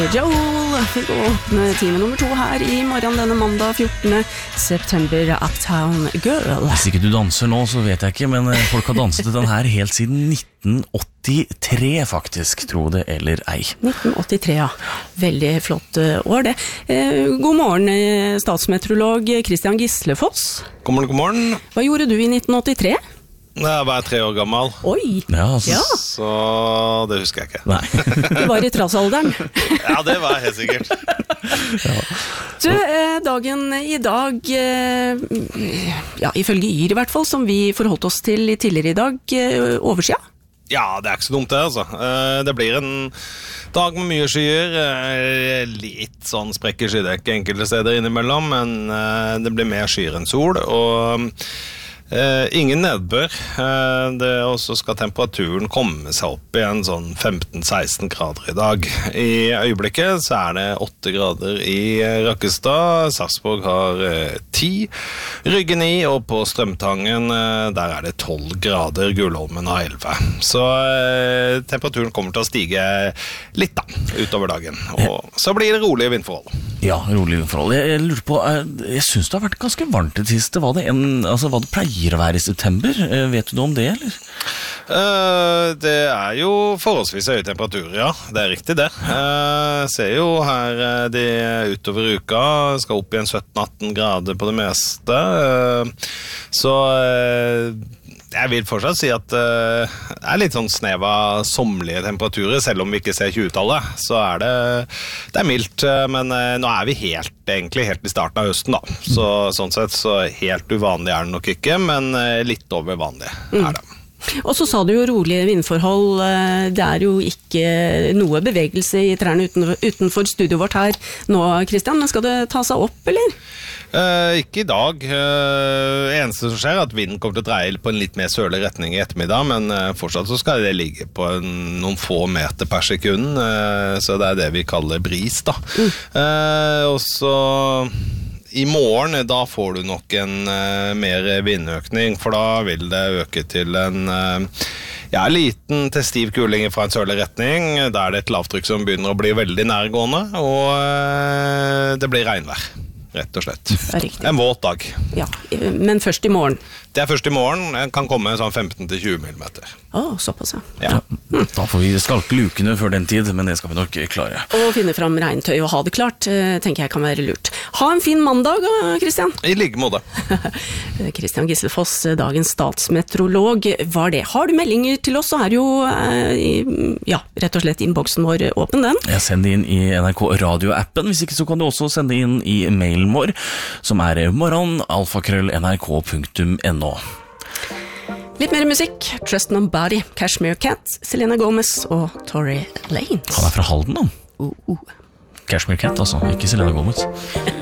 Joel fikk åpne time nummer 2 her I morgen denne mandag 14. september, Uptown Girl. Hvis ikke du danser nå, så vet jeg ikke, men folk har danset til den her helt siden 1983 faktisk, tro det eller ei. 1983, ja. Veldig flott år det. God morgen, statsmeteorolog Christian Gislefoss. God morgen, god morgen. Hva gjorde du I 1983? Jeg var 3 år gammel. Oi! Ja, altså. Ja. Så det husker jeg ikke. Nei. Du var I trassalderen. Ja, det var jeg helt sikkert. Du, dagen I dag, ja, ifølge YR I hvert fall, som vi forholdt oss til tidligere I dag, oversida? Ja, det ikke så dumt det, altså. Det blir en dag med mye skyer, litt sånn sprekk I skydekket enkelte steder innimellom, men det blir mer skyer enn sol, og ingen nedbør. Det også skal temperaturen komme seg opp I en sånn 15-16 grader I dag. I øyeblikket så det 8 grader I Rakkestad, Sarpsborg har 10, Rygge 9, og på Strømtangen der det 12 grader, Gullholmen har 11. Så temperaturen kommer til å stige litt da, utover dagen. Og så blir det rolige vindforhold. Ja, rolige vindforhold. Jeg lurer på, jeg synes det har vært ganske varmt det siste. Hva det pleier å være I september? Vet du noe om det, eller? Det jo forholdsvis høye temperaturer, ja. Det riktig det. Ser jo her de utover uka skal opp I en 17-18 grader på det meste. Så jeg vil fortsatt si at det litt sånn snev av sommerlige temperaturer, selv om vi ikke ser 20-tallet, så det mildt, men nå vi egentlig helt I starten av høsten da, så sånn sett så helt uvanlig det nok ikke, men litt over vanlig det. Og så sa du jo rolige vindforhold, det jo ikke noe bevegelse I trærne utenfor studioet vårt her nå, Christian, men skal det ta seg opp, eller? Ikke I dag. Eneste som skjer at vinden kommer til å dreie på en litt mer sørlig retning I ettermiddag, men fortsatt så skal det ligge på noen få meter per sekund, så det det vi kaller bris da. Og så I morgen, da får du nok en mer vindøkning, for da vil det øke til en liten til stiv kuling fra en sørlig retning. Da det et lavtrykk som begynner å bli veldig nærgående, og det blir regnvær, rett og slett. En våt dag. Ja, men først I morgen. Det først I morgen, kan komme sånn 15-20 millimeter. Såpass, ja. Da får vi skalke lukene før den tid, men det skal vi nok klare. Og finne fram regntøy og ha det klart, tenker jeg kan være lurt. Ha en fin mandag, Christian. I like måte. Christian Gislefoss, dagens statsmeteorolog, var det. Har du meldinger til oss, så jo, rett og slett innboksen vår åpen den. Jeg sender inn I NRK Radio-appen, hvis ikke så kan du også sende inn I mailen vår, som morgen@nrk.no. Litt mer musikk, Trust Nobody, Cashmere Cat, Selena Gomez og Tory Lanez. Han fra Halden da. Cashmere Cat altså, ikke Selena Gomez.